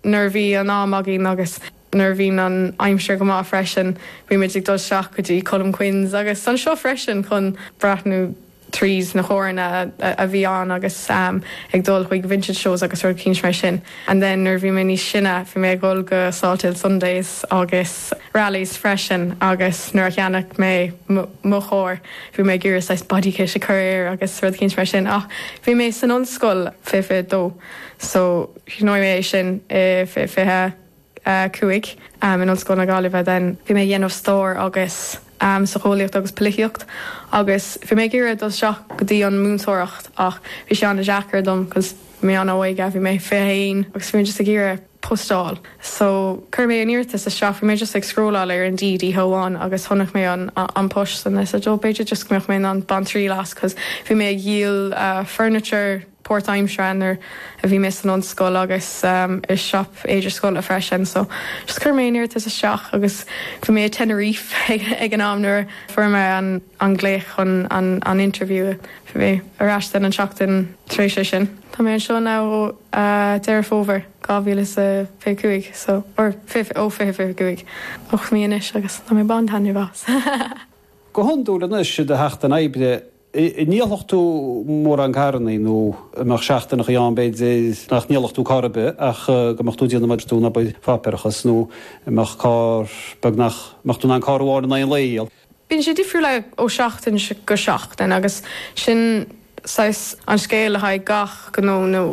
nervhí an ámagin agus nervhín an aimimseir go má freisin bhí méid dul seach go dtí colm quins agus san seo freisin chun brathnú trees na chóirna a bhí an agus ag dul chuig vintage shows agus ruir cíns mar sin. And then nerv bhí mé ní sinna bhí mé ggóil go Salthill Sundays agus rallies freisin agus nuair cheannach mé mo chóir bhí mé gúras leis bodykit a chuir agus ruir cíns mar sin. Bhí mé san onscoil fi dó, so nó mé sin fithe cuaig in onscoil na Gaillimhe den bhí mé dhéanamh stór agus sa chólaíocht agus políocht agus bhí mé gúire do seach go dtí an múntóireacht ach bhí sé an na Jackar dom cos mé an óige bhí mé féin agus bhí just a gúire postáil. So chur mé an iirtas a seach bhí mé just ag scróláil ar an díd í hóáin agus thonnach mé an post san is a job beidir just gomach mé an ban trí las cos bhí mé díal furniture Port Aimshraner a bhí mis an onscoil agus is shop éidir scoil a freisin, so just chur mé níir is a seach agus bhí mé Tenerife ag an amnúir fuair mé an gléich an interview bhí mé arástan an seachtain trééis sin. Tá mé seo ná deirh over gábhílas a fécuig, so or fécuig 8 míonis agus tá mé ban tanniu bhas. Go honúla is de heachtain éibre níochtú mór an carnaí nó mar seachtainach an beid nach níochtú carbe ach gomachtú díanana maidú na beid fáperachas nó mar cá begnach machtún an carháin na léal. Bhín sé difriú le ó seachtain go seachtain agus sin an scéile ha gach go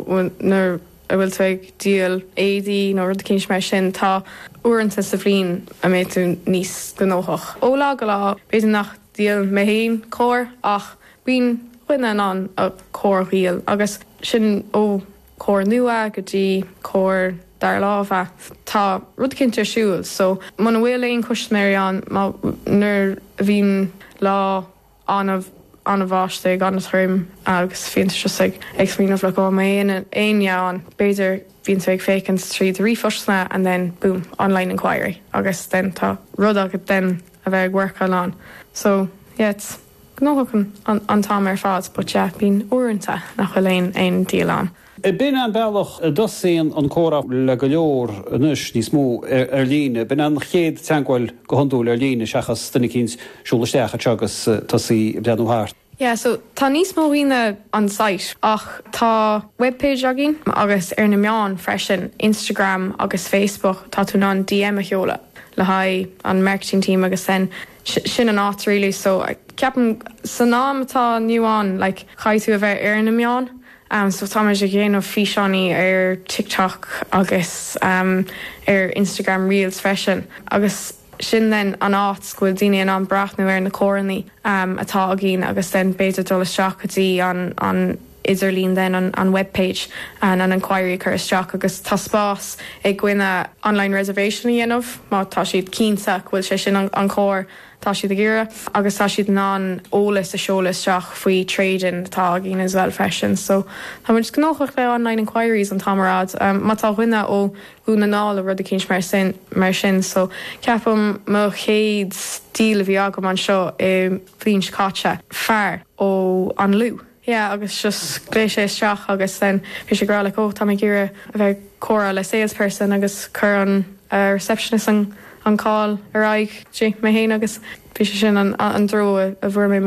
nó a bhfuil tú díal édí nó rud cíns mar sin tá uanta sa bhrín a mé tú níos go nóthach. Óla go lá beidir nach díal mé héin cóir ach bhín chuine an a cóirhíal agus sin ó cóir nua go dtí cóir dar lábha tá rud cinnte siúil, so man bhfuil éon cosméir an nuair bhín lá anmh bháiste gan na thrim agus fionnta just ag smíanamh le go mé aon beidir bhín tú ag fécinn tríd rífosna and then boom, online inquiry agus den tá rud agad den a bheith workáil an. So yeah, it's gnóchan an tám ar fád, but yeah, bín uanta nach chuil éon díal an. Bin an bailach dosaíon an córa le go leor anus níos mó ar líne, bin an chéad teangáil go honúil ar líne seachas duna cíns siúlaisteach agus tosaí breanú háart. Yeah, so tá níos mó bhíine an site ach tá webpage agin agus ar na meán freisin Instagram agus Facebook tá tú ná DM a cheola le haid an marketing team agus sin an áit really, so ceapan san nám atá nuán like chaithú a bheith ar na meán. So tá sé géanamh físeánaí ar TikTok agus ar Instagram Reels freisin agus sin den an áit scoil daine an brathnú ar na córannaí atá a gin agus den beidir dul isteach gotí an idirlín den an webpage an inquiry chur isteach agus tá spás ag gcuine online reservation a dhéanamh má tá siad cínta bhfuil sé sin an cór tá siad a gíire agus tá siad ná ólas a seolaisteach faoi trading tá a gin as well freisin, so tá muid gnóchach le online inquiries an tamarad má tá ghuine ó gúna nála rud a cíns mar sin, so ceapam mo chéad stíl a bhí agam an seo bhín scáte fearr ó an lú. Yeah, agus just lééis sé isteach agus then bhí sé grála ó tá gíire a bheith córa le salesperson agus chur an receptionist an cáil aráig mé héin agus bhí sé sin an dro a bhfuair mé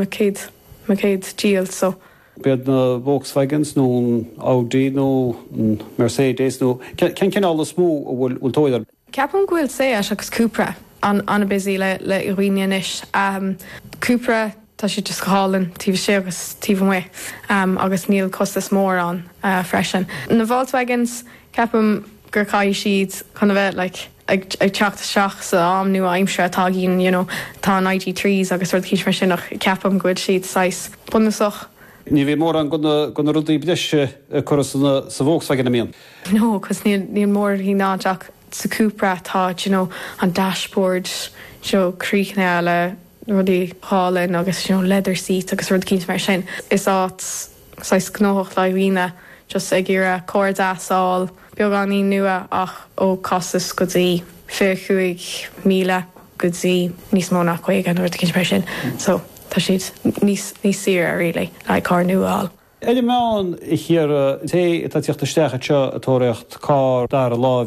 céad díal, so. Bead na Volkswagens nó Audi nó Mercedes nó cin ála smó bhfuil tóidar. Ceapan ghfuil sé agus Cupra an busy le roiíis. Cupra tá si just hálan tíh sé agus tíh agus níl costas mór an freisin. Na Volkswagens ceapam gur caiith siad chun bheith ag teachta seach sa amnú aimimse atá gin tá 93s agus ruir cíis mar sin nach ceapam gcuid siad 6 bunasach. Ní bhí mór an gona rudaí bleise churas sa Volkswagen na mion? No, cos níl mór hí náteach sa Cupra tá an dashboard críchne le rudí hálinn agus leather seat agus rud cíns mar sin. Is áit gnóch le bhíine just ag gur cóirdásáil beag an í nua ach ó costas go dtí 50,000 go dtí níos mó nach chuig an rud cíns mar sin. So tá siad níos sira really le cá nuáil. Eidir meán chéar tá tíochtta steachcha seo atóireacht cá dar a lá